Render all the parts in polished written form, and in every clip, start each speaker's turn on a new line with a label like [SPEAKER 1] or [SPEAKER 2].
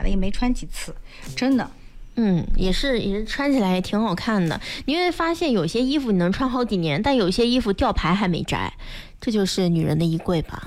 [SPEAKER 1] 了也没穿几次，真的。
[SPEAKER 2] 也是穿起来也挺好看的。你会发现有些衣服你能穿好几年，但有些衣服吊牌还没摘，这就是女人的衣柜吧。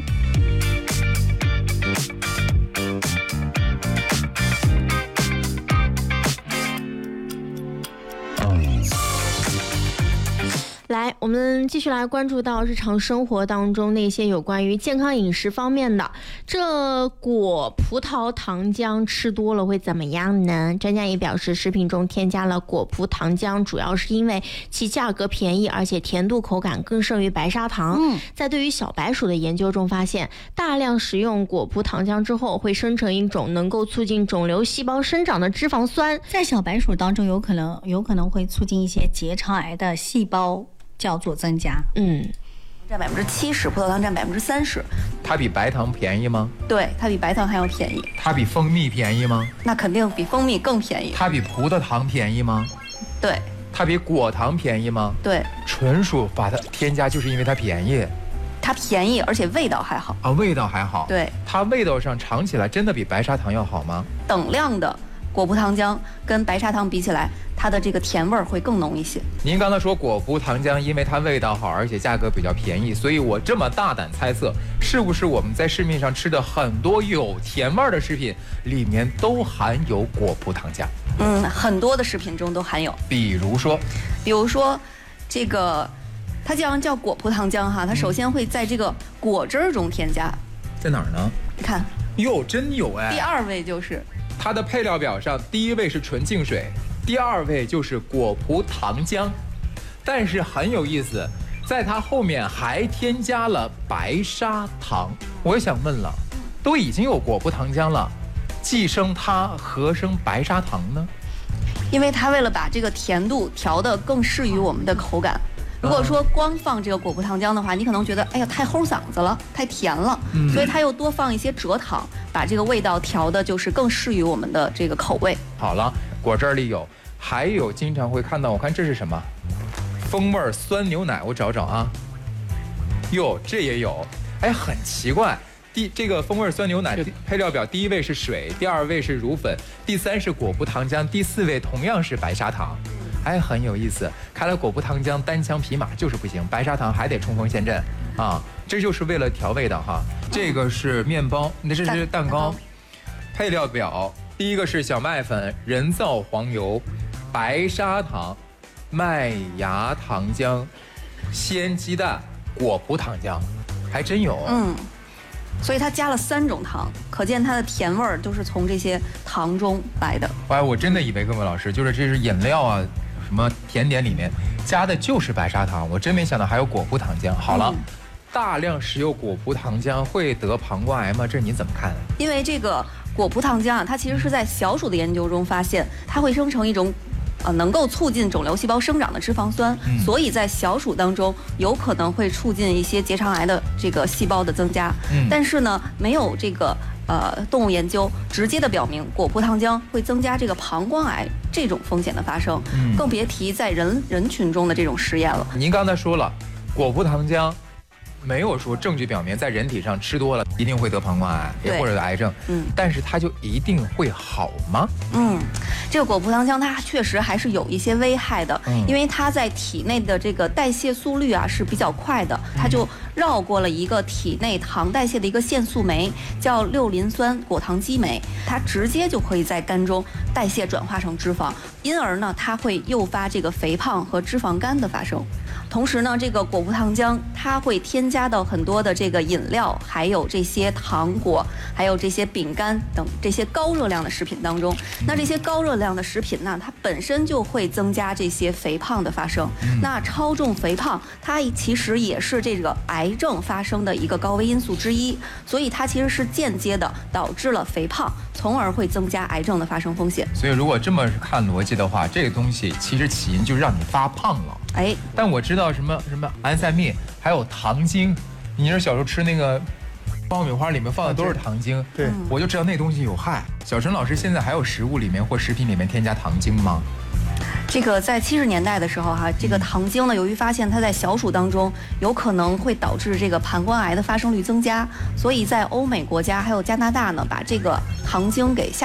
[SPEAKER 2] 来，我们继续来关注到日常生活当中那些有关于健康饮食方面的。这果葡萄糖浆吃多了会怎么样呢？专家也表示，食品中添加了果葡糖浆，主要是因为其价格便宜，而且甜度口感更胜于白砂糖。在对于小白鼠的研究中发现，大量食用果葡糖浆之后，会生成一种能够促进肿瘤细胞生长的脂肪酸，
[SPEAKER 1] 在小白鼠当中有可能会促进一些结肠癌的细胞叫做增加。
[SPEAKER 3] 占70%，葡萄糖占30%。
[SPEAKER 4] 它比白糖便宜吗？
[SPEAKER 3] 对，它比白糖还要便宜。
[SPEAKER 4] 它比蜂蜜便宜吗？
[SPEAKER 3] 那肯定比蜂蜜更便宜。
[SPEAKER 4] 它比葡萄糖便宜吗？
[SPEAKER 3] 对。
[SPEAKER 4] 它比果糖便宜吗？
[SPEAKER 3] 对。
[SPEAKER 4] 纯属把它添加就是因为它便宜。
[SPEAKER 3] 它便宜，而且味道还好。
[SPEAKER 4] 味道还好。
[SPEAKER 3] 对。
[SPEAKER 4] 它味道上尝起来真的比白砂糖要好吗？
[SPEAKER 3] 等量的果葡糖浆跟白砂糖比起来，它的这个甜味会更浓一些。
[SPEAKER 4] 您刚才说果葡糖浆因为它味道好，而且价格比较便宜，所以我这么大胆猜测，是不是我们在市面上吃的很多有甜味的食品里面都含有果葡糖浆？
[SPEAKER 3] 很多的食品中都含有。比如说这个它既然叫果葡糖浆哈，它首先会在这个果汁中添加。
[SPEAKER 4] 在哪儿呢？
[SPEAKER 3] 你看，
[SPEAKER 4] 真有哎。
[SPEAKER 3] 第二位就是
[SPEAKER 4] 它的配料表上，第一位是纯净水，第二位就是果葡糖浆，但是很有意思，在它后面还添加了白砂糖。我也想问了，都已经有果葡糖浆了，既生它何生白砂糖呢？
[SPEAKER 3] 因为它为了把这个甜度调得更适于我们的口感。如果说光放这个果葡糖浆的话，你可能觉得哎呀太齁嗓子了，太甜了，所以它又多放一些蔗糖，把这个味道调的就是更适于我们的这个口味。
[SPEAKER 4] 好了，果汁里有，还有经常会看到，我看这是什么？风味酸牛奶，我找找啊。这也有，很奇怪。这个风味酸牛奶配料表第一位是水，第二位是乳粉，第三是果葡糖浆，第四位同样是白砂糖。很有意思，看来果葡糖浆单枪匹马就是不行，白砂糖还得冲锋陷阵啊！这就是为了调味的哈。这个是面包，这是蛋糕。配料表第一个是小麦粉、人造黄油、白砂糖、麦芽糖浆、鲜鸡蛋、果葡糖浆，还真有。
[SPEAKER 3] 所以它加了3种糖，可见它的甜味儿都是从这些糖中来的。
[SPEAKER 4] 我真的以为各位老师就是这是饮料啊。什么甜点里面加的就是白砂糖，我真没想到还有果葡糖浆。好了，大量食用果葡糖浆会得膀胱癌吗？这您怎么看？
[SPEAKER 3] 因为这个果葡糖浆它其实是在小鼠的研究中发现，它会生成一种能够促进肿瘤细胞生长的脂肪酸，所以在小鼠当中有可能会促进一些结肠癌的这个细胞的增加。但是呢，没有这个动物研究直接的表明果葡糖浆会增加这个膀胱癌这种风险的发生，更别提在人群中的这种实验了。
[SPEAKER 4] 您刚才说了，果葡糖浆没有说证据表明在人体上吃多了一定会得膀胱癌或者癌症，但是它就一定会好吗？
[SPEAKER 3] 这个果葡糖浆它确实还是有一些危害的，因为它在体内的这个代谢速率是比较快的，它就绕过了一个体内糖代谢的一个腺素酶，叫六磷酸果糖激酶，它直接就可以在肝中代谢转化成脂肪，因而呢，它会诱发这个肥胖和脂肪肝的发生。同时呢，这个果葡糖浆它会添加到很多的这个饮料，还有这些糖果，还有这些饼干等这些高热量的食品当中。那这些高热量的食品呢，它本身就会增加这些肥胖的发生。那超重肥胖，它其实也是这个癌症发生的一个高危因素之一，所以它其实是间接的导致了肥胖，从而会增加癌症的发生风险。
[SPEAKER 4] 所以如果这么看逻辑的话，这个东西其实起因就是让你发胖了。但我知道什么安赛蜜，还有糖精。你是小时候吃那个爆米花里面放的都是糖精，
[SPEAKER 5] 对，
[SPEAKER 4] 我就知道那东西有害。小陈老师，现在还有食物里面或食品里面添加糖精吗？
[SPEAKER 3] 这个在70年代的时候这个糖精呢，由于发现它在小鼠当中有可能会导致这个膀胱癌的发生率增加，所以在欧美国家还有加拿大呢，把这个糖精给下